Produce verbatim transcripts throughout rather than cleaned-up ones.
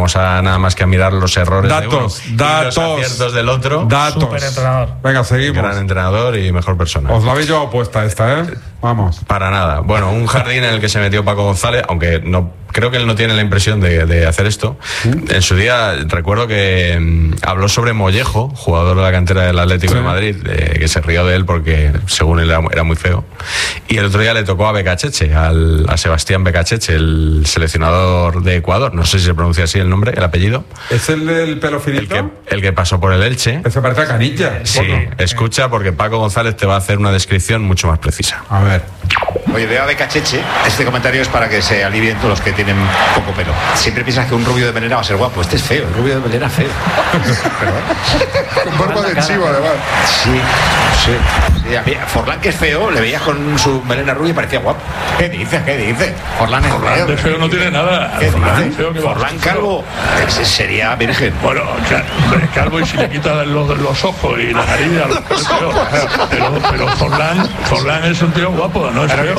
vamos a nada más que a mirar los errores datos, de uno datos, y los aciertos del otro. Datos. Super entrenador. Venga, seguimos. Gran entrenador y mejor persona. Os la habéis llevado puesta esta, ¿eh? Vamos. Para nada. Bueno, un jardín en el que se metió Paco González, aunque no creo que él no tiene la impresión de, de hacer esto. ¿Mm? En su día recuerdo que mmm, habló sobre Mollejo, jugador de la cantera del Atlético sí. de Madrid, eh, que se rió de él porque según él era, era muy feo. Y el otro día le tocó a Becacheche, al, a Sebastián Becacheche, el seleccionador de Ecuador. No sé si se pronuncia así el nombre, el apellido. ¿Es el del pelo finito? El que, el que pasó por el Elche. Ese parece a Canilla. Sí, escucha porque Paco González te va a hacer una descripción mucho más precisa. A ver. Oye, de Becacheche, este comentario es para que se alivien todos los que tienen poco pelo. Siempre piensas que un rubio de melena va a ser guapo. Este es feo, el rubio de melena feo. Con barba de chivo, además. Sí, sí. sí a mí, Forlán, que es feo, le veías con su melena rubia y parecía guapo. ¿Qué dices? ¿Qué dices? Forlán es Forlán feo. de feo no tiene nada. ¿Qué Forlán, dices? feo que Forlán calvo ese sería virgen. Bueno, calvo y si le quitas los, los ojos y la nariz, a lo mejor es feo. Pero, pero Forlán, Forlán es un tío guapo, no es feo.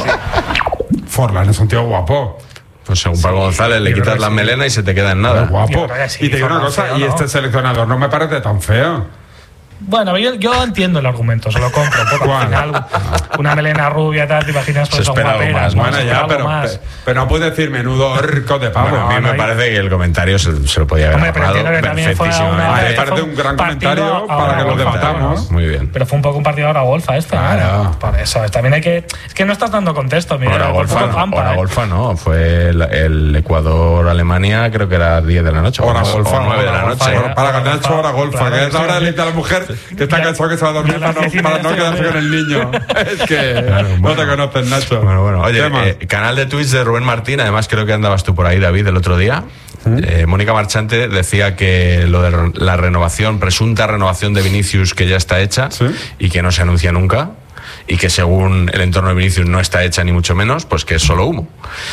Forlán es un tío guapo. Pues según Paco sí, González le quitas la melena y se te queda en nada. Es guapo. Sí, y te digo una cosa, feo, y ¿no? Este seleccionador no me parece tan feo. Bueno, yo, yo entiendo el argumento, se lo compro un poco. Al final, una melena rubia, tal, te imaginas, pues son guaperas. Bueno, ya, pero, pero, pero no puedes decir menudo orco de pavo. Bueno, a mí no, me no parece hay... que el comentario se, se lo podía haber ahorrado perfectísimamente. A mí me parece un gran comentario para que lo debatamos. Muy bien. Pero fue un poco un partido ahora golfa este, claro. ¿no? Por eso, también hay que... Es que no estás dando contexto, mira. Ahora golfa, no, ahora golfa no, fue el, el Ecuador-Alemania, creo que era diez de la noche. Hora golfa. nueve de la noche. Para ganar hecho hora golfa, que es la hora de la mujer que está cansada que se va a dormir para no, para no quedarse con el niño. Es que claro, bueno. No te conoces, Nacho. Bueno, bueno. Oye, eh, canal de Twitch de Rubén Martín, además creo que andabas tú por ahí, David, el otro día. ¿Mm? Eh, Mónica Marchante decía que lo de la renovación, presunta renovación de Vinicius, que ya está hecha, ¿sí? Y que no se anuncia nunca. Y que según el entorno de Vinicius no está hecha ni mucho menos, pues que es solo humo.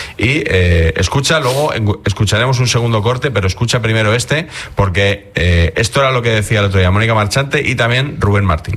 Y eh, escucha, luego escucharemos un segundo corte, pero escucha primero este, porque eh, esto era lo que decía el otro día Mónica Marchante y también Rubén Martín.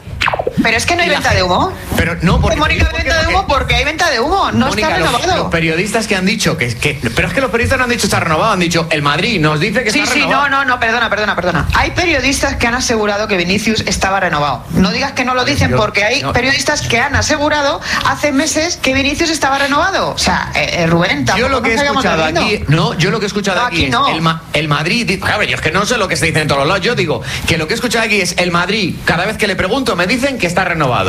Pero es que no hay venta de humo. Pero no, porque, Mónica, hay venta de humo porque hay venta de humo. No Mónica, está renovado. Los, los periodistas que han dicho que, que. Pero es que los periodistas no han dicho está renovado, han dicho el Madrid nos dice que sí, está sí, renovado. Sí, sí, no, no, no, perdona, perdona, perdona. Hay periodistas que han asegurado que Vinicius estaba renovado. No digas que no lo dicen yo, porque hay no. periodistas que han asegurado hace meses que Vinicius estaba renovado. O sea, eh, eh, Rubén, yo lo que he escuchado aquí, no, yo lo que he escuchado no, aquí, aquí no. es el, Ma, el Madrid. A ver, yo es que no sé lo que se dice en todos los lados. Yo digo que lo que he escuchado aquí es el Madrid. Cada vez que le pregunto me dicen que está renovado.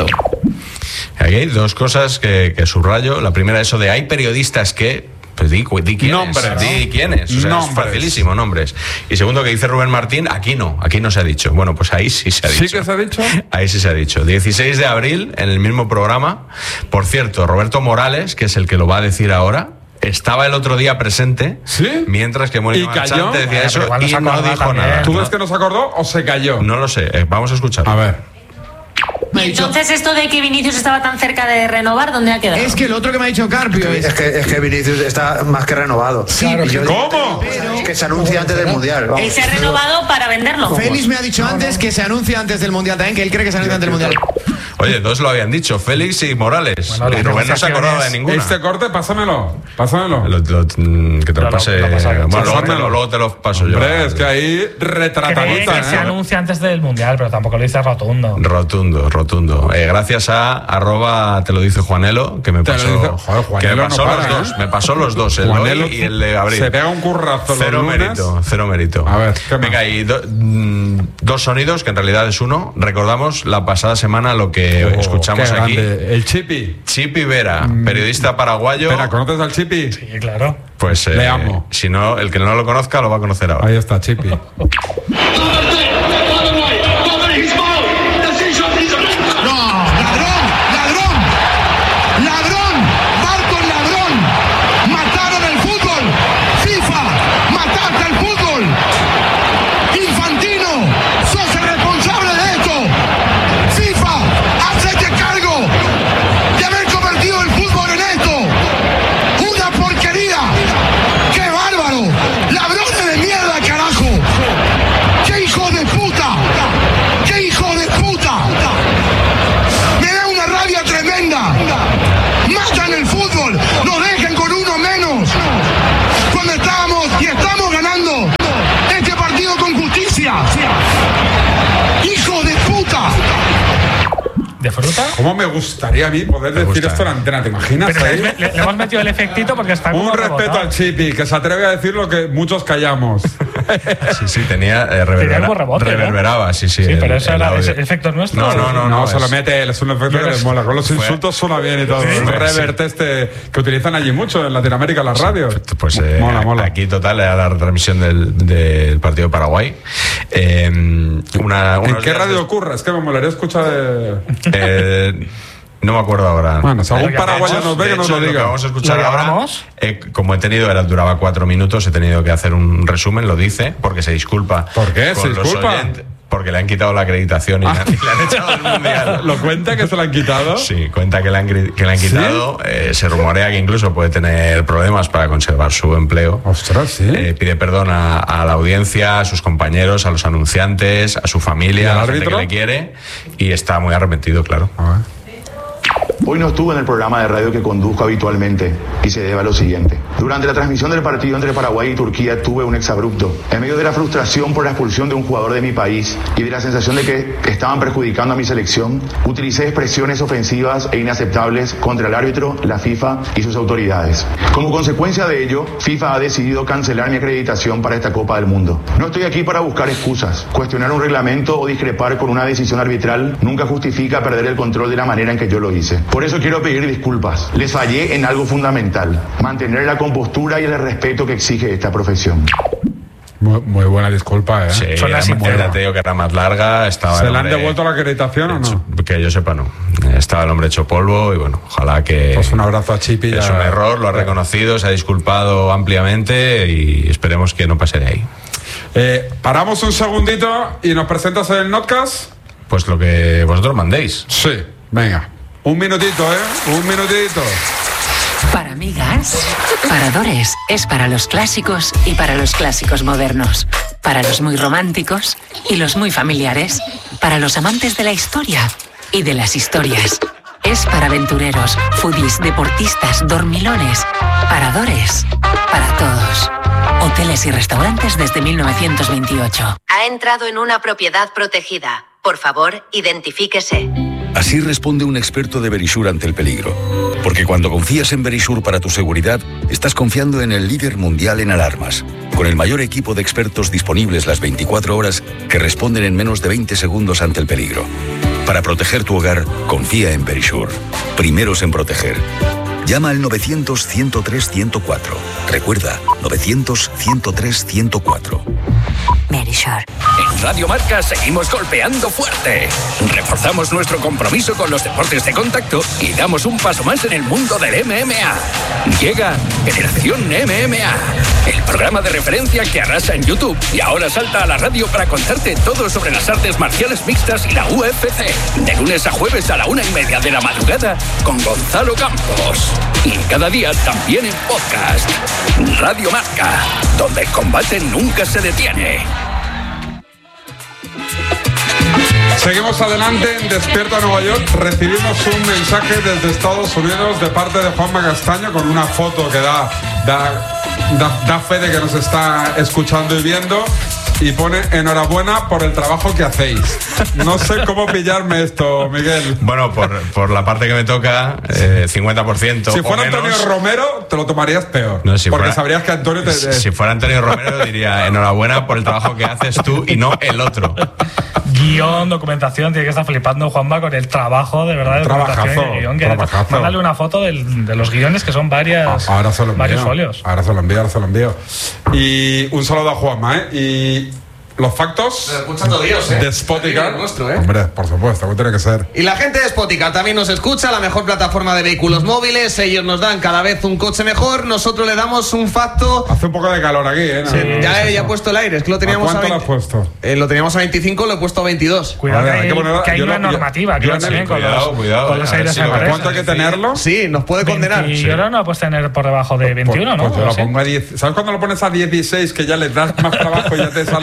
Aquí hay dos cosas que, que subrayo. La primera, eso de hay periodistas que... Pues di, di quiénes, nombres, di ¿no? quiénes, o sea, nombres. Es facilísimo, nombres. Y segundo, que dice Rubén Martín, aquí no, aquí no se ha dicho. Bueno, pues ahí sí se ha dicho. ¿Sí que se ha dicho? Ahí sí se ha dicho. dieciséis de abril, en el mismo programa. Por cierto, Roberto Morales, que es el que lo va a decir ahora, estaba el otro día presente, ¿sí, mientras que Mónica Marchante decía eso y no dijo también. nada. ¿Tú ves que no se acordó o se cayó? No lo sé, eh, vamos a escuchar. A ver. Entonces, esto de que Vinicius estaba tan cerca de renovar, ¿dónde ha quedado? Es que el otro que me ha dicho Carpio es, es, que, es que Vinicius está más que renovado. Sí, claro, yo, ¿cómo? Pero, que se anuncia antes del Mundial. Vamos. Se ha renovado para venderlo. Félix me ha dicho antes que se anuncia antes del Mundial también, que él cree que se anuncia antes del Mundial. Oye, dos lo habían dicho, Félix y Morales. Bueno, y Rubén no se acordaba de ninguna. Este corte, pásamelo. Pásamelo. Lo, lo, que te lo pase. Lo, lo bueno, luego te, lo, luego te lo paso Hombre, yo. Hombre, es que ahí retratadita. Que ¿eh? se anuncia antes del Mundial, pero tampoco lo dice rotundo. Rotundo, rotundo. Eh, gracias a arroba te lo dice Juanelo, que me te pasó, dice, joder, que me pasó no los para, dos. ¿eh? Me pasó los dos, el de hoy y el de abril. Se pega un currazo. Cero los mérito, cero mérito. A ver, ¿qué venga, y do, mm, dos sonidos, que en realidad es uno. Recordamos la pasada semana lo que oh, escuchamos aquí. El Chipi. Chipi Vera, periodista paraguayo. Vera, ¿conoces al Chipi? Sí, claro. Pues eh, le amo. Si no, el que no lo conozca lo va a conocer ahora. Ahí está, Chipi. ¡Qué bárbaro! ¡Ladrones de mierda, carajo! ¡Qué hijo de puta! ¿Cómo me gustaría a mí poder me decir gusta. esto en la antena? ¿Te imaginas? Pero le, le, le hemos metido el efectito porque está un respeto rebotado. Al Chipi, que se atreve a decir lo que muchos callamos. Sí, sí, tenía eh, reverbera, tenía rebote, reverberaba, ¿no? sí, sí. Sí, el, pero eso el era ese efecto nuestro. No, no, no, no, no se lo mete, es un efecto que les mola. Con los insultos fue, suena bien y todo. Sí, un revert sí. este que utilizan allí mucho en Latinoamérica las radios. Sí, pues eh, mola, mola. Aquí total era la retransmisión del, del partido de Paraguay. Eh, una, ¿En qué radio de... ocurre? Es que me molaría escuchar de... eh, No me acuerdo ahora. Bueno, si algún paraguayo nos ve, que nos lo diga. Lo que vamos a escuchar ahora, eh, como he tenido, era, duraba cuatro minutos, he tenido que hacer un resumen, lo dice, porque se disculpa. ¿Por qué? ¿Se disculpa? Oyentes, porque le han quitado la acreditación y, ah. le, y le han echado del mundial. ¿Lo cuenta que se la han quitado? Sí, cuenta que le han, que le han quitado. ¿Sí? Eh, se rumorea que incluso puede tener problemas para conservar su empleo. Ostras, sí. Eh, pide perdón a, a la audiencia, a sus compañeros, a los anunciantes, a su familia, a la gente que le quiere, y está muy arrepentido, claro. A ver. Hoy no estuve en el programa de radio que conduzco habitualmente y se debe a lo siguiente. Durante la transmisión del partido entre Paraguay y Turquía tuve un exabrupto. En medio de la frustración por la expulsión de un jugador de mi país y de la sensación de que estaban perjudicando a mi selección, utilicé expresiones ofensivas e inaceptables contra el árbitro, la FIFA y sus autoridades. Como consecuencia de ello, FIFA ha decidido cancelar mi acreditación para esta Copa del Mundo. No estoy aquí para buscar excusas. Cuestionar un reglamento o discrepar con una decisión arbitral nunca justifica perder el control de la manera en que yo lo hice. Por eso quiero pedir disculpas. Les fallé en algo fundamental: mantener la compostura y el respeto que exige esta profesión. Muy, muy buena disculpa, ¿eh? Sí, era sincera, te digo que era más larga. Estaba ¿Se le han devuelto la acreditación o no? Que yo sepa, no. Estaba el hombre hecho polvo y bueno, ojalá que... Pues un abrazo a Chipi. Es ya... un error, lo ha reconocido, se ha disculpado ampliamente y esperemos que no pase de ahí. Eh, paramos un segundito y nos presentas en el Notcast. Pues lo que vosotros mandéis. Sí, venga. Un minutito, ¿eh? Un minutito. Para amigas, Paradores es para los clásicos y para los clásicos modernos. Para los muy románticos y los muy familiares. Para los amantes de la historia y de las historias. Es para aventureros, foodies, deportistas, dormilones. Paradores, para todos. Hoteles y restaurantes desde mil novecientos veintiocho. Ha entrado en una propiedad protegida. Por favor, identifíquese. Así responde un experto de Verisur ante el peligro. Porque cuando confías en Verisur para tu seguridad, estás confiando en el líder mundial en alarmas, con el mayor equipo de expertos disponibles las veinticuatro horas que responden en menos de veinte segundos ante el peligro. Para proteger tu hogar, confía en Verisur. Primeros en proteger. Llama al novecientos, ciento tres, ciento cuatro. Recuerda, novecientos, ciento tres, ciento cuatro. Verisur. En Radio Marca seguimos golpeando fuerte. Reforzamos nuestro compromiso con los deportes de contacto y damos un paso más en el mundo del M M A. Llega Generación M M A, el programa de referencia que arrasa en YouTube y ahora salta a la radio para contarte todo sobre las artes marciales mixtas y la U F C. De lunes a jueves a la una y media de la madrugada con Gonzalo Campos. Y cada día también en podcast. Radio Marca, donde el combate nunca se detiene. Seguimos adelante en Despierta Nueva York. Recibimos un mensaje desde Estados Unidos de parte de Juanma Castaño con una foto que da, da, da, da fe de que nos está escuchando y viendo. Y pone enhorabuena por el trabajo que hacéis. No sé cómo pillarme esto, Miguel. Bueno, por, por la parte que me toca, eh, cincuenta por ciento. Si fuera Antonio Romero, te lo tomarías peor. No, si porque fuera, sabrías que Antonio te. Si, si fuera Antonio Romero, diría enhorabuena por el trabajo que haces tú y no el otro. Guión, documentación, tiene que estar flipando Juanma con el trabajo de verdad de documentación y guión. Trabajazo. Mándale una foto del, de los guiones que son varias, ahora se lo envío, varios folios. Ahora se lo envío, ahora se lo envío. Y un saludo a Juanma, ¿eh? Y los factos escuchando Dios, ¿eh? de Spoticar. Nuestro, ¿eh? Hombre, por supuesto, que tiene que ser. Y la gente de Spoticar también nos escucha, la mejor plataforma de vehículos móviles. Ellos nos dan cada vez un coche mejor. Nosotros le damos un facto. Hace un poco de calor aquí, ¿eh? No, sí, no, ya no, he ya puesto el aire, es que lo teníamos ¿A cuánto a lo has puesto? Eh, lo teníamos a veinticinco, lo he puesto a veintidós. Cuidado, ver, que, hay, hay que, poner, que hay una no, normativa, yo, que yo bien con cuidado, los, cuidado, con los aires si a ¿Cuánto hay que tenerlo? Sí, nos puede condenar. Y sí. ahora no puedes tener por debajo de veintiuno, pues, ¿no? Pues yo lo sí. pongo a diez. ¿Sabes cuando lo pones a dieciséis que ya le das más trabajo y ya te sale el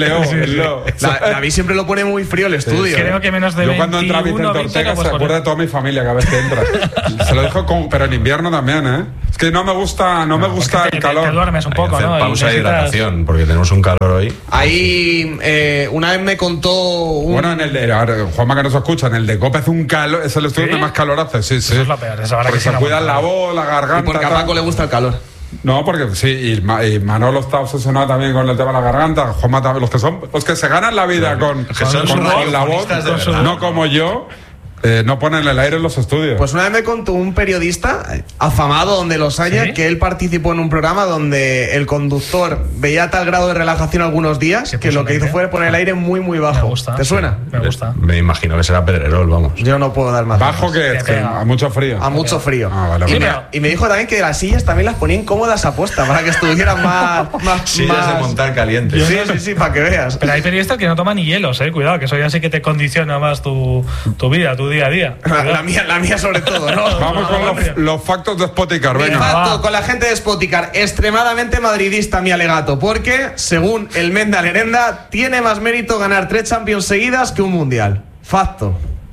Leo, Sí, sí. el Leo. La- David siempre lo pone muy frío el estudio. Creo ¿eh? que menos de Yo cuando entra veintiuno, Vicente veinte, Ortega pues se por acuerda de toda mi familia cada vez que entra. Se lo dejo con, pero en invierno también, ¿eh? Es que no me gusta, no, me gusta te- el te- calor. te duermes un Hay que poco, hacer ¿no? Y pausa de necesitas- hidratación, porque tenemos un calor hoy. Ahí eh, una vez me contó un... Bueno, en el de, ahora, Juanma que nos escucha, en el de Copa hace un calor, es el estudio ¿Sí? donde más calor hace, sí, sí. Eso es lo peor, esa verdad Porque que se sí, no, cuidan no. la voz, la garganta. y porque a tal. Paco le gusta el calor. No, porque sí, y, Ma- y Manolo está obsesionado también con el tema de la garganta. Juanma también, los que son, los que se ganan la vida con, que son con- sus con la voz, futbolistas de verdad. no como yo, eh, no ponen el aire en los estudios. Pues una vez me contó un periodista eh, afamado donde los haya, ¿Sí? que él participó en un programa donde el conductor veía tal grado de relajación algunos días ¿Qué que puso lo que el hizo aire? fue poner el aire muy muy bajo. Me gusta. ¿Te suena? Me gusta. Me imagino que será Pedrerol, vamos. Yo no puedo dar más. Bajo que, Te que pega. a mucho frío. A mucho frío. Ah, vale, y, vale. me, y me dijo también que las sillas también las ponían cómodas a posta para que estuvieran más. más, Sillas más- de montar calientes. Sí, sí, sí, para que veas. Pero hay periodistas que no toman ni hielos, eh. Cuidado, que eso ya sí que te condiciona más tu, tu vida, tu día a día. La, la mía, la mía sobre todo, ¿no? Vamos con los, los factos de Spoticar, venga. Exacto, va. con la gente de Spoticar, extremadamente madridista mi alegato, porque según el Menda Lerenda, tiene más mérito ganar tres Champions seguidas que un Mundial. Facto.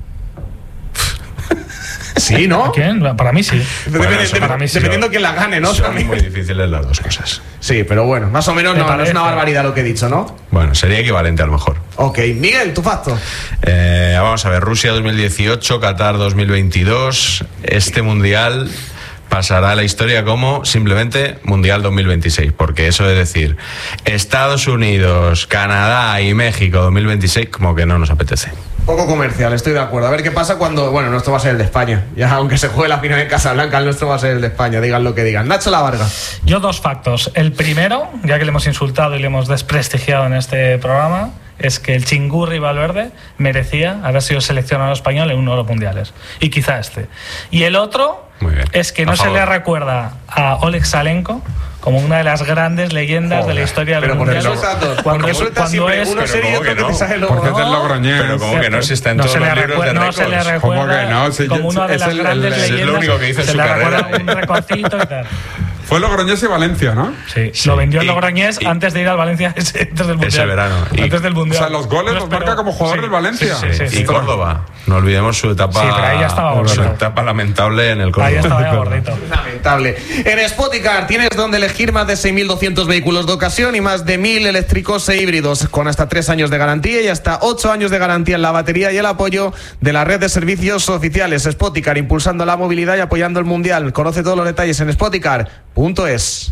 Sí, ¿no? ¿Quién? Para mí sí. Depende- Bueno, eso dep- para mí sí. dependiendo quién la gane, ¿no? Son También. muy difíciles las dos cosas. Sí, pero bueno, más o menos Me no, no es parece. una barbaridad lo que he dicho, ¿no? Bueno, sería equivalente a lo mejor. Ok, Miguel, tu facto. Eh, vamos a ver, Rusia dos mil dieciocho, Qatar dos mil veintidós. Este mundial pasará a la historia como simplemente Mundial dos mil veintiséis, porque eso de decir Estados Unidos, Canadá y México dos mil veintiséis, como que no nos apetece. Poco comercial, estoy de acuerdo. A ver qué pasa cuando. Bueno, nuestro va a ser el de España. Ya, aunque se juegue la final en Casablanca, el nuestro va a ser el de España. Digan lo que digan. Nacho La Varga. Yo dos factos. El primero, ya que le hemos insultado y le hemos desprestigiado en este programa, es que el Chingurri Valverde merecía haber sido seleccionado español en uno de los mundiales. Y quizá este. Y el otro Muy bien. es que A no se favor. le recuerda a Oleg Salenko como una de las grandes leyendas Joder. de la historia del Pero ¿por qué mundial. sueltas dos? Cuando, ¿Por qué sueltas cuando siempre es uno pero serio y ¿cómo otro que que no? te sale lo Porque es del No, Logroñés. Pero como que no, si está en no todos se los le libros recuerda, de no se le récords. ¿Cómo recuerda que no? Si como yo- una de es las el- grandes el- es leyendas. lo único que hizo en se su le carrera. recuerda un recorcito y tal. Fue Logroñés y Valencia, ¿no? Sí, Sí. lo vendió el Y- Logroñés y- antes de ir al Valencia ese- antes del mundial. Ese verano. Y- Antes del O mundial. sea, los goles No los esperó. marca como jugador Sí, del Valencia. sí, sí, sí, y sí. Córdoba, no olvidemos su etapa, Sí, pero ahí ya estaba su gordito. etapa lamentable en el Córdoba. Ahí estaba ya gordito. Lamentable. En Spoticar tienes donde elegir más de seis mil doscientos vehículos de ocasión y más de mil eléctricos e híbridos, con hasta tres años de garantía y hasta ocho años de garantía en la batería y el apoyo de la red de servicios oficiales. Spoticar, impulsando la movilidad y apoyando el mundial. Conoce todos los detalles en spoticar punto es.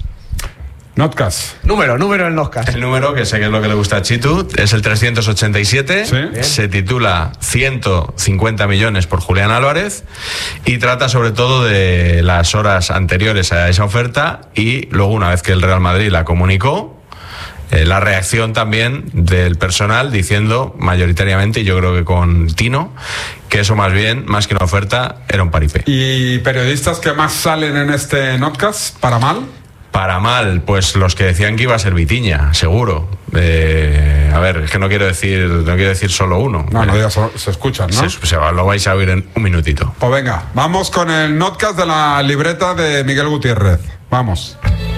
Notcast. Número, número en Noscas. El número, que sé que es lo que le gusta a Chitu, es el trescientos ochenta y siete. Sí. Se titula ciento cincuenta millones por Julián Álvarez y trata sobre todo de las horas anteriores a esa oferta y luego, una vez que el Real Madrid la comunicó, eh, la reacción también del personal diciendo mayoritariamente, y yo creo que con Tino, que eso más bien, más que una oferta, era un paripé. ¿Y periodistas que más salen en este Notcast? ¿Para mal? Para mal, pues los que decían que iba a ser Vitiña, seguro. Eh, a ver, es que no quiero decir, no quiero decir solo uno. No, no Eh, digas, se escuchan, ¿no? se, se va- lo vais a oír en un minutito. Pues venga, vamos con el Notcast de la libreta de Miguel Gutiérrez. Vamos.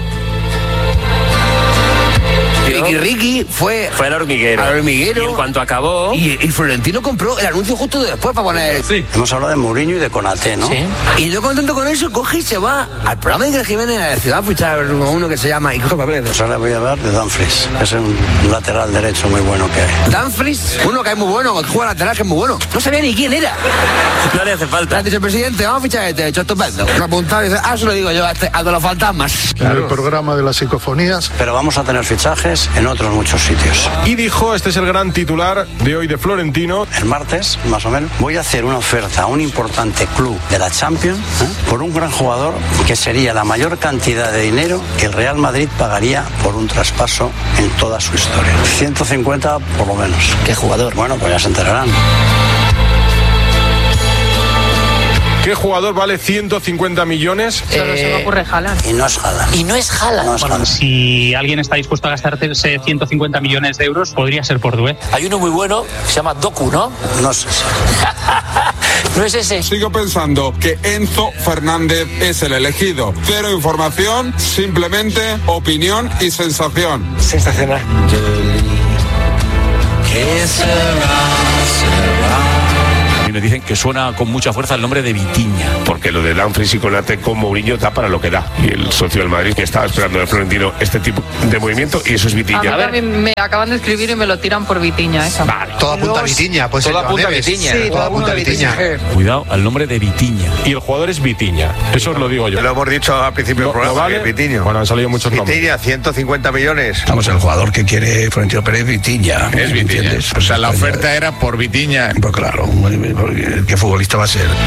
Ricky Ricky fue, Fue al hormiguero. al hormiguero. Y en cuanto acabó. Y, y Florentino compró el anuncio justo después para poner. Sí. Hemos hablado de Mourinho y de Konaté, ¿no? Sí. Y yo contento con eso, coge y se va al programa de Iker Jiménez en la ciudad a fichar a uno que se llama. Y coge papeles. Pues ahora voy a hablar de Dumfries, que es un lateral derecho muy bueno que hay. Dumfries, uno que es muy bueno, que juega lateral, que es muy bueno. No sabía ni quién era. No le hace falta. Le dice el presidente, vamos a fichar este, hecho estupendo. Lo apuntaba y dice, ah, eso lo digo yo, a, este, a de los fantasmas. En el programa de las psicofonías. Pero vamos a tener fichajes en otros muchos sitios. Y dijo, este es el gran titular de hoy de Florentino. El martes, más o menos, voy a hacer una oferta a un importante club de la Champions, ¿eh? por un gran jugador que sería la mayor cantidad de dinero que el Real Madrid pagaría por un traspaso en toda su historia. ciento cincuenta por lo menos. ¿Qué jugador? Bueno, pues ya se enterarán. ¿Qué jugador vale ciento cincuenta millones? Solo se me ocurre Haaland. Y no es Haaland. Y no es Haaland. No es Haaland. Si alguien está dispuesto a gastarse ciento cincuenta millones de euros, podría ser portugués. Hay uno muy bueno que se llama Doku, ¿no? No es ese. No es ese. Sigo pensando que Enzo Fernández es el elegido. Cero información, simplemente opinión y sensación. Sensacional. A mí me dicen que suena con mucha fuerza el nombre de Vitinha. Porque lo de Dumfries y Konate con Mourinho da para lo que da. Y el socio del Madrid que estaba esperando de Florentino este tipo de movimiento, y eso es Vitinha. A mí también me acaban de escribir y me lo tiran por Vitinha. Esa. Vale. Todo apunta a Vitinha, pues todo apunta a Vitinha. Sí, todo apunta a Vitinha. Cuidado al nombre de Vitinha. Y el jugador es Vitinha. Eso os lo digo yo. Lo hemos dicho al principio del programa, vale. que Vitinha. Bueno, han salido muchos nombres. Vitinha, ciento cincuenta millones. Vamos, el jugador que quiere Florentino Pérez, Vitinha. Es Vitinha. O sea, la oferta era por Vitinha. Pues claro, ¿qué futbolista va a ser?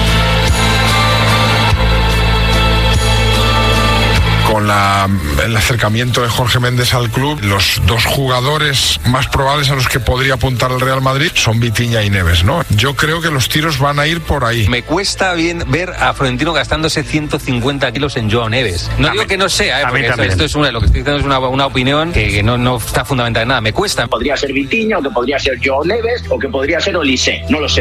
Con la, el acercamiento de Jorge Méndez al club, los dos jugadores más probables a los que podría apuntar el Real Madrid son Vitinha y Neves, ¿no? Yo creo que los tiros van a ir por ahí. Me cuesta bien ver a Florentino gastándose ciento cincuenta kilos en Joao Neves. No a digo mí, que no sea, ¿eh? Porque esto, esto es una, lo que estoy diciendo es una, una opinión que, que no, no está fundamentada en nada. Me cuesta. Podría ser Vitinha, o que podría ser Joao Neves, o que podría ser Olise. No lo sé.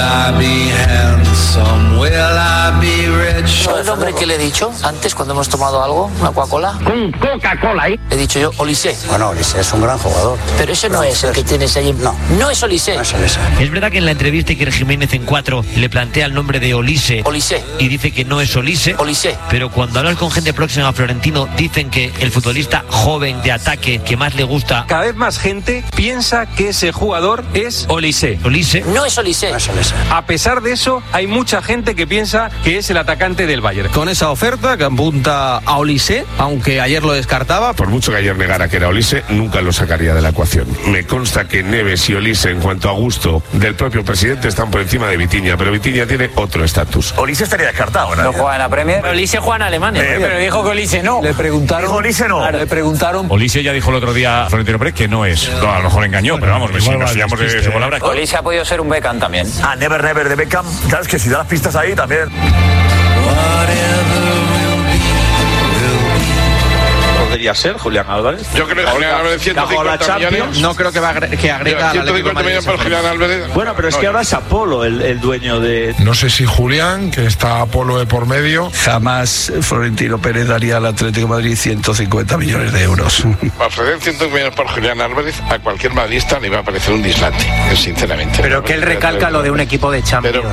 ¿Sabes el nombre que le he dicho antes cuando hemos tomado algo? ¿Una Coca-Cola? Con Coca-Cola, ¿eh? He dicho yo Olise. Bueno, Olise es un gran jugador. Pero ese no es el que tienes ahí. No. No es Olise. No es Olise. Es verdad que en la entrevista Iker Jiménez en Cuatro le plantea el nombre de Olise. Olise. Y dice que no es Olise. Olise. Pero cuando hablas con gente próxima a Florentino, dicen que el futbolista joven de ataque que más le gusta. Cada vez más gente piensa que ese jugador es Olise. Olise. No es Olise. No es Olise. A pesar de eso, hay mucha gente que piensa que es el atacante del Bayern. Con esa oferta que apunta a Olise, aunque ayer lo descartaba. Por mucho que ayer negara que era Olise, nunca lo sacaría de la ecuación. Me consta que Neves y Olise, en cuanto a gusto del propio presidente, están por encima de Vitinha, pero Vitinha tiene otro estatus. Olise estaría descartado, ¿no? No juega en la Premier. Olise juega en Alemania. Eh, pero dijo que Olise no. Le preguntaron. Dijo Olise no. Claro, le preguntaron. Olise ya dijo el otro día a Florentino Pérez que no es. No, a lo mejor engañó, bueno, pero vamos, si nos fiamos de su palabra. Olise ha podido ser un Beckham también. Ah, Never Never de Beckham. Claro, es que si da las pistas ahí también. Podría ser Julián Álvarez. Yo creo que Julián Álvarez ciento cincuenta millones. No creo que, va a, que agrega ciento cincuenta millones para Julián Álvarez. Bueno, pero es que ahora es Apolo el, el dueño de... No sé si Julián, que está Apolo de por medio. Jamás Florentino Pérez daría al Atlético de Madrid ciento cincuenta millones de euros. Para ofrecer ciento millones por Julián Álvarez, a cualquier madridista le va a parecer un dislate, sinceramente. Pero que él recalca lo de un equipo de Champions. Pero...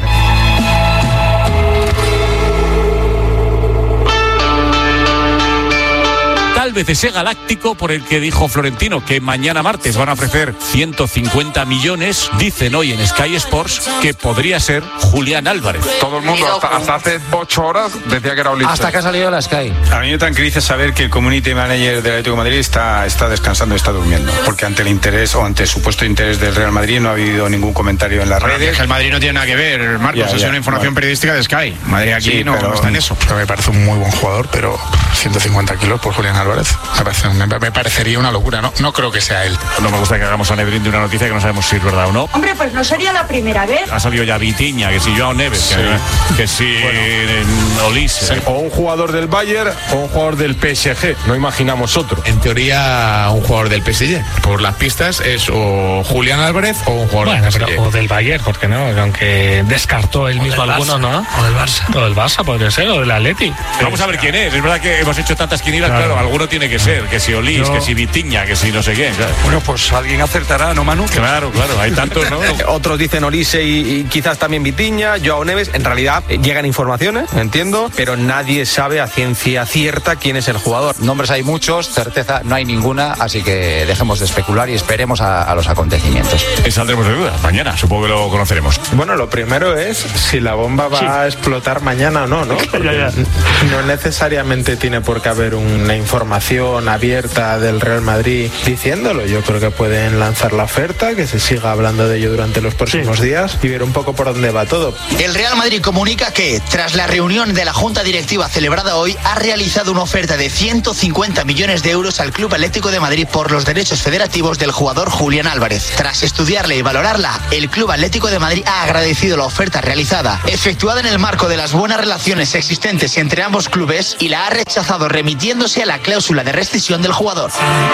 Tal vez ese galáctico por el que dijo Florentino que mañana martes van a ofrecer ciento cincuenta millones, dicen hoy en Sky Sports que podría ser Julián Álvarez. Todo el mundo hasta, hasta hace ocho horas decía que era Olise. Hasta que ha salido la Sky. A mí me tranquiliza saber que el community manager del Atlético de Madrid está, está descansando y está durmiendo, porque ante el interés o ante el supuesto interés del Real Madrid no ha habido ningún comentario en las bueno, redes. El Madrid no tiene nada que ver, Marcos, ya, ya, es una información bueno. periodística de Sky. Madrid aquí sí, no, pero, no está en eso. Pero me parece un muy buen jugador, pero ciento cincuenta kilos por Julián Álvarez me, parece, me, me parecería una locura. No, no creo que sea él. No me gusta que hagamos a Nebrin de una noticia que no sabemos si es verdad o no. Hombre, pues no sería la primera vez. Ha salido ya Vitinha, que si Joao Neves, sí. que, que si bueno. Olise. Sí. O un jugador del Bayern o un jugador del P S G. No imaginamos otro. En teoría, un jugador del P S G. Por las pistas es o Julián Álvarez o un jugador bueno, del P S G. Pero, o del Bayern, ¿por qué no? Aunque descartó él mismo algunos, ¿no? O del Barça. O del Barça podría ser, o del Atleti. Vamos a ver quién es. Es verdad que hemos hecho tantas quinielas, claro, claro alguno tiene que ser. Que si Olise, Yo... que si Vitinha, que si no sé qué. Claro. Bueno, pues alguien acertará, ¿no, Manu? Claro, claro, hay tantos, ¿no? Otros dicen Olise y, y quizás también Vitinha, Joao Neves. En realidad eh, llegan informaciones, entiendo, pero nadie sabe a ciencia cierta quién es el jugador. Nombres hay muchos, certeza no hay ninguna, así que dejemos de especular y esperemos a, a los acontecimientos. Y saldremos de duda mañana, supongo que lo conoceremos. Bueno, lo primero es si la bomba va sí. a explotar mañana o no, ¿no? ya, ya. No necesariamente tiene por qué haber una información abierta del Real Madrid diciéndolo. Yo creo que pueden lanzar la oferta, que se siga hablando de ello durante los próximos sí. días y ver un poco por dónde va todo. El Real Madrid comunica que, tras la reunión de la Junta Directiva celebrada hoy, ha realizado una oferta de ciento cincuenta millones de euros al Club Atlético de Madrid por los derechos federativos del jugador Julián Álvarez. Tras estudiarla y valorarla, el Club Atlético de Madrid ha agradecido la oferta realizada, efectuada en el marco de las buenas relaciones existentes entre ambos clubes, y la ha rechazado remitiéndose a la cláusula de rescisión del jugador.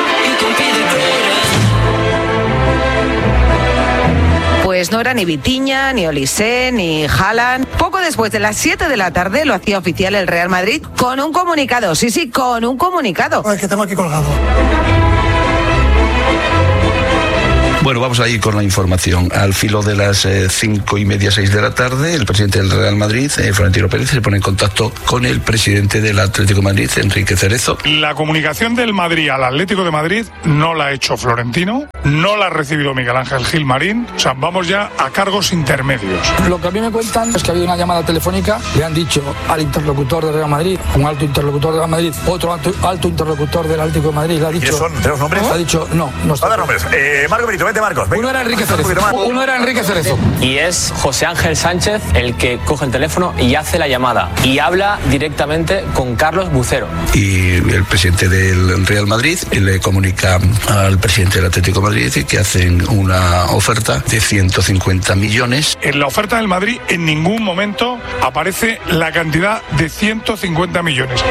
Pues no era ni Vitinha, ni Olise, ni Haaland. Poco después de las siete de la tarde lo hacía oficial el Real Madrid con un comunicado. Sí, sí, con un comunicado. Es que tengo aquí colgado. Bueno, vamos a ir con la información. Al filo de las eh, cinco y media, seis de la tarde, el presidente del Real Madrid, eh, Florentino Pérez, se pone en contacto con el presidente del Atlético de Madrid, Enrique Cerezo. La comunicación del Madrid al Atlético de Madrid no la ha hecho Florentino, no la ha recibido Miguel Ángel Gilmarín, o sea, vamos ya a cargos intermedios. Lo que a mí me cuentan es que ha habido una llamada telefónica, le han dicho al interlocutor del Real Madrid, un alto interlocutor del Real Madrid, otro alto, alto interlocutor del Atlético de Madrid, le ha dicho... ¿Quiénes son? ¿Tenemos nombres? Ha dicho, no, no está. Va a dar nombres. Eh, Marco Benito, vente Marcos. Venga. Uno era Enrique Cerezo. Uno era Enrique Cerezo. Y es José Ángel Sánchez el que coge el teléfono y hace la llamada. Y habla directamente con Carlos Bucero. Y el presidente del Real Madrid le comunica al presidente del Atlético de Madrid que hacen una oferta de ciento cincuenta millones. En la oferta del Madrid en ningún momento aparece la cantidad de ciento cincuenta millones.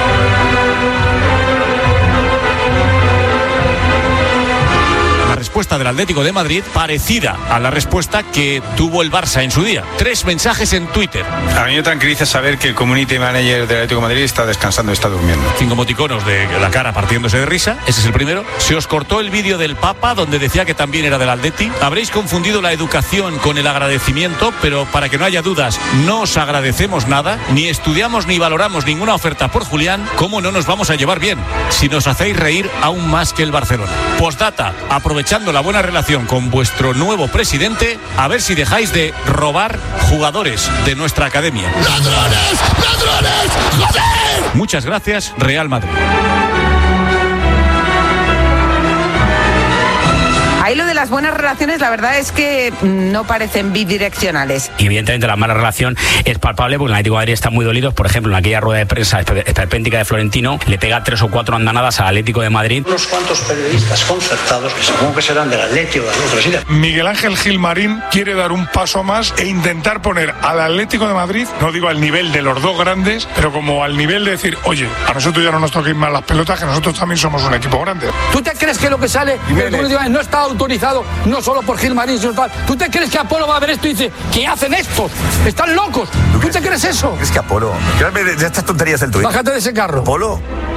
Respuesta del Atlético de Madrid parecida a la respuesta que tuvo el Barça en su día. Tres mensajes en Twitter. A mí me tranquiliza saber que el community manager del Atlético de Madrid está descansando, está durmiendo. Cinco emoticonos de la cara partiéndose de risa. Ese es el primero. Se os cortó el vídeo del Papa donde decía que también era del Atleti. Habréis confundido la educación con el agradecimiento, pero para que no haya dudas, no os agradecemos nada, ni estudiamos ni valoramos ninguna oferta por Julián. ¿Cómo no nos vamos a llevar bien si nos hacéis reír aún más que el Barcelona? Postdata, aprovechando la buena relación con vuestro nuevo presidente, a ver si dejáis de robar jugadores de nuestra academia. ¡Ladrones! ¡Ladrones! ¡Joder! Muchas gracias, Real Madrid. Ahí lo de las buenas relaciones, la verdad es que no parecen bidireccionales. Y evidentemente la mala relación es palpable porque el Atlético de Madrid está muy dolido. Por ejemplo, en aquella rueda de prensa esperpéntica de Florentino, le pega tres o cuatro andanadas al Atlético de Madrid. Unos cuantos periodistas concertados, que supongo que serán del Atlético o de otras ideas. Miguel Ángel Gilmarín quiere dar un paso más e intentar poner al Atlético de Madrid, no digo al nivel de los dos grandes, pero como al nivel de decir, oye, a nosotros ya no nos toquen más las pelotas, que nosotros también somos un equipo grande. ¿Tú te crees que lo que sale no está autorizado no solo por Gilmarín, sino tal? ¿Tú te crees que Apolo va a ver esto y dice, ¿qué hacen estos? ¿Están locos? ¿Tú te crees eso? ¿Crees que Apolo? Créame de estas tonterías del tuit. Bájate de ese carro. ¿Apolo?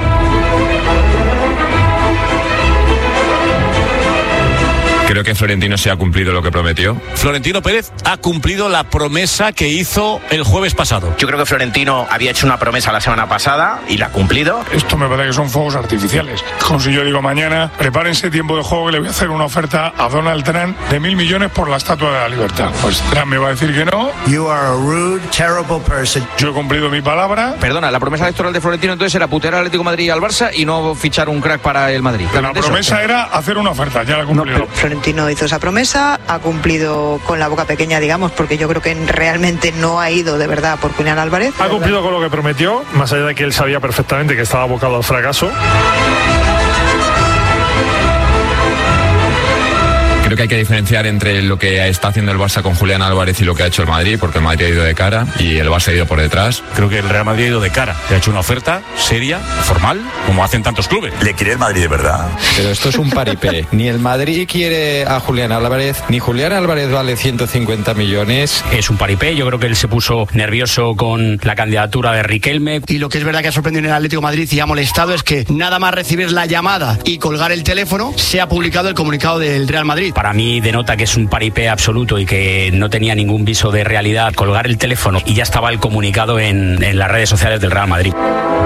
Creo que Florentino se ha cumplido lo que prometió. Florentino Pérez ha cumplido la promesa que hizo el jueves pasado. Yo creo que Florentino había hecho una promesa la semana pasada y la ha cumplido. Esto me parece que son fuegos artificiales. Como si yo digo mañana, prepárense tiempo de juego que le voy a hacer una oferta a Donald Trump de mil millones por la Estatua de la Libertad. Pues Trump me va a decir que no. You are a rude, terrible person. Yo he cumplido mi palabra. Perdona, la promesa electoral de Florentino entonces era putear al Atlético de Madrid y al Barça y no fichar un crack para el Madrid. La promesa era hacer una oferta, ya la ha cumplido. No, Florentino hizo esa promesa, ha cumplido con la boca pequeña, digamos, porque yo creo que realmente no ha ido de verdad por Julián Álvarez. Ha cumplido con lo que prometió, más allá de que él sabía perfectamente que estaba abocado al fracaso. Creo que hay que diferenciar entre lo que está haciendo el Barça con Julián Álvarez y lo que ha hecho el Madrid, porque el Madrid ha ido de cara y el Barça ha ido por detrás. Creo que el Real Madrid ha ido de cara. Le ha hecho una oferta seria, formal, como hacen tantos clubes. Le quiere el Madrid de verdad. Pero esto es un paripé. Ni el Madrid quiere a Julián Álvarez, ni Julián Álvarez vale ciento cincuenta millones. Es un paripé. Yo creo que él se puso nervioso con la candidatura de Riquelme. Y lo que es verdad que ha sorprendido en el Atlético de Madrid y ha molestado es que nada más recibir la llamada y colgar el teléfono, se ha publicado el comunicado del Real Madrid. Para mí denota que es un paripé absoluto y que no tenía ningún viso de realidad colgar el teléfono y ya estaba el comunicado en, en las redes sociales del Real Madrid.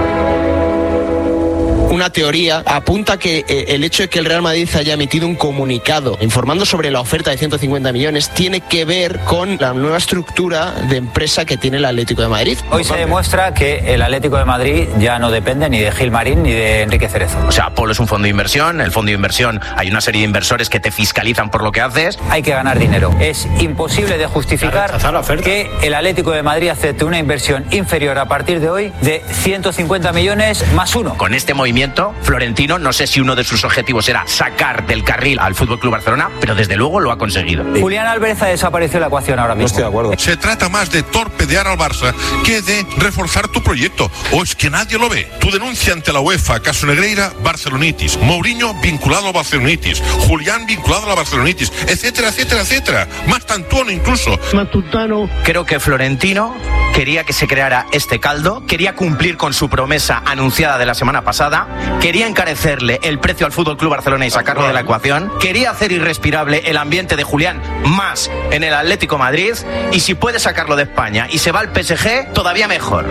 Una teoría apunta que eh, el hecho de que el Real Madrid haya emitido un comunicado informando sobre la oferta de ciento cincuenta millones tiene que ver con la nueva estructura de empresa que tiene el Atlético de Madrid. Hoy se demuestra que el Atlético de Madrid ya no depende ni de Gilmarín ni de Enrique Cerezo. O sea, Apolo es un fondo de inversión, el fondo de inversión hay una serie de inversores que te fiscalizan por lo que haces. Hay que ganar dinero. Es imposible de justificar que el Atlético de Madrid acepte una inversión inferior a partir de hoy de ciento cincuenta millones más uno. Con este movimiento Florentino, no sé si uno de sus objetivos era sacar del carril al F C Barcelona, pero desde luego lo ha conseguido. Julián Álvarez ha desaparecido de la ecuación ahora mismo. No estoy de acuerdo. Se trata más de torpedear al Barça que de reforzar tu proyecto. ¿O es que nadie lo ve? Tu denuncia ante la UEFA, caso Negreira, Barcelonitis. Mourinho vinculado a Barcelonitis. Julián vinculado a la Barcelonitis, etcétera, etcétera, etcétera. Más tantuano incluso. Matutano. Creo que Florentino quería que se creara este caldo, quería cumplir con su promesa anunciada de la semana pasada quería encarecerle el precio al F C Barcelona y sacarlo de la ecuación, quería hacer irrespirable el ambiente de Julián más en el Atlético de Madrid, y si puede sacarlo de España y se va al P S G, todavía mejor.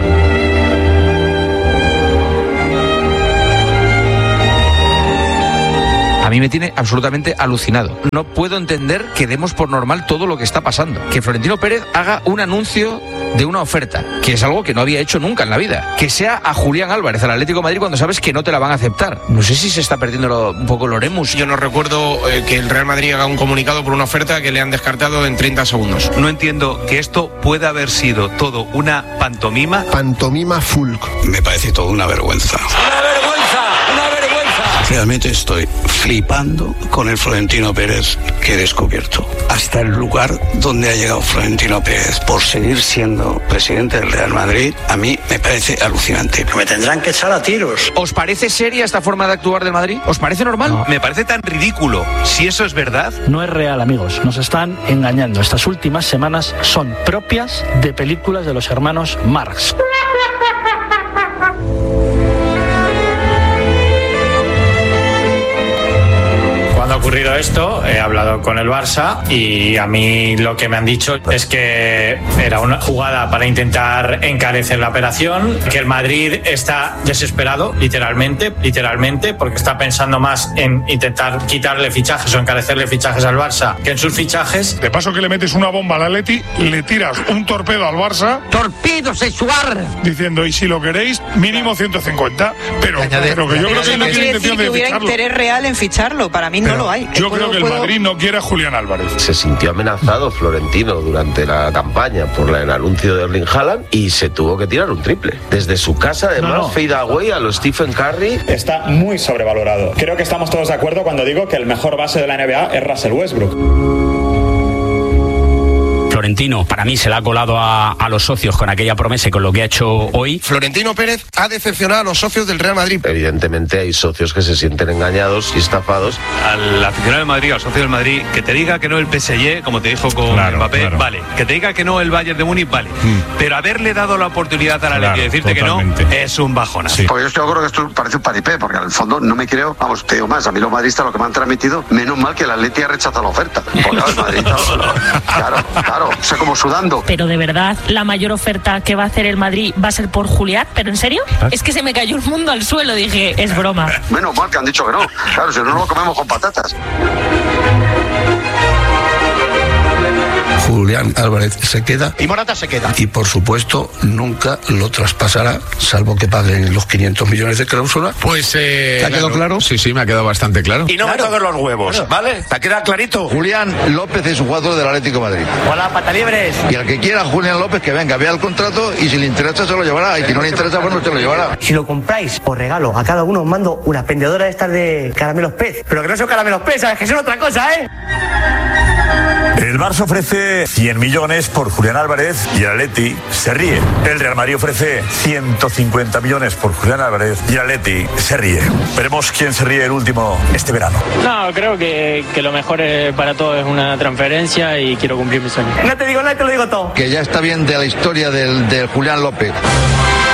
A mí me tiene absolutamente alucinado. No puedo entender que demos por normal todo lo que está pasando. Que Florentino Pérez haga un anuncio de una oferta, que es algo que no había hecho nunca en la vida. Que sea a Julián Álvarez, al Atlético de Madrid, cuando sabes que no te la van a aceptar. No sé si se está perdiendo lo, un poco el Oremus. Yo no recuerdo eh, que el Real Madrid haga un comunicado por una oferta que le han descartado en treinta segundos. No entiendo que esto pueda haber sido todo una pantomima. Pantomima Fulk. Me parece todo una vergüenza. ¡Una vergüenza! ¡Una vergüenza! Realmente estoy flipando con el Florentino Pérez que he descubierto. Hasta el lugar donde ha llegado Florentino Pérez por seguir siendo presidente del Real Madrid, a mí me parece alucinante. Me tendrán que echar a tiros. ¿Os parece seria esta forma de actuar del Madrid? ¿Os parece normal? No. Me parece tan ridículo. Si eso es verdad. No es real, amigos. Nos están engañando. Estas últimas semanas son propias de películas de los hermanos Marx. Ha ocurrido esto, he hablado con el Barça y a mí lo que me han dicho es que era una jugada para intentar encarecer la operación, que el Madrid está desesperado, literalmente, literalmente, porque está pensando más en intentar quitarle fichajes o encarecerle fichajes al Barça que en sus fichajes. De paso que le metes una bomba al Atleti, le tiras un torpedo al Barça. ¡Torpedo sexual! Diciendo, y si lo queréis, mínimo ciento cincuenta. Pero, pero que yo creo que no tiene intención de que hubiera ficharlo. interés real en ficharlo, para mí no lo hay. Yo ¿Puedo, creo que el puedo... Madrid no quiere a Julián Álvarez. Se sintió amenazado Florentino durante la campaña por el anuncio de Erling Haaland y se tuvo que tirar un triple. Desde su casa, además, no, no. fade away a los Stephen Curry. Está muy sobrevalorado. Creo que estamos todos de acuerdo cuando digo que el mejor base de la N B A es Russell Westbrook. Florentino, para mí, se le ha colado a, a los socios con aquella promesa y con lo que ha hecho hoy. Florentino Pérez ha decepcionado a los socios del Real Madrid. Evidentemente hay socios que se sienten engañados y estafados. Al aficionado del Madrid, al socio del Madrid, que te diga que no el P S G, como te dijo con claro, Mbappé, claro. vale. Que te diga que no el Bayern de Múnich, vale. Mm. Pero haberle dado la oportunidad a la claro, Leti y decirte totalmente. Que no, es un bajona. Sí. Pues yo estoy de acuerdo que esto parece un paripé, porque al fondo no me creo, vamos, te digo más, a mí los madridistas lo que me han transmitido, menos mal que el Atleti ha rechazado la oferta. Porque los madridistas, claro, claro, o sea, como sudando. Pero de verdad, la mayor oferta que va a hacer el Madrid va a ser por Julián, ¿pero en serio? ¿Ah? Es que se me cayó el mundo al suelo, dije, es broma. Menos mal que han dicho que no, claro, si no lo comemos con patatas. Julián Álvarez se queda. Y Morata se queda. Y por supuesto, nunca lo traspasará, salvo que paguen los quinientos millones de cláusula. Pues, eh. ¿Te ha quedado claro? Sí, sí, me ha quedado bastante claro. Y no claro. me toques los huevos, claro. ¿Vale? ¿Te queda clarito? Julián López es un jugador del Atlético de Madrid. Hola, pataliebres. Y al que quiera Julián López, que venga, vea el contrato y si le interesa se lo llevará. Y si no le interesa, pues no se lo llevará. Si lo compráis, os regalo a cada uno, os mando una pendedora de estas de caramelos pez. Pero que no son caramelos pez, ¿sabes? Que son otra cosa, ¿eh? El Barça ofrece cien millones por Julián Álvarez y el Atleti se ríe. El Real Madrid ofrece ciento cincuenta millones por Julián Álvarez y el Atleti se ríe. Veremos quién se ríe el último este verano. No, creo que, que lo mejor para todos es una transferencia y quiero cumplir mi sueño. No te digo nada, te lo digo todo. Que ya está bien de la historia del, del Julián López.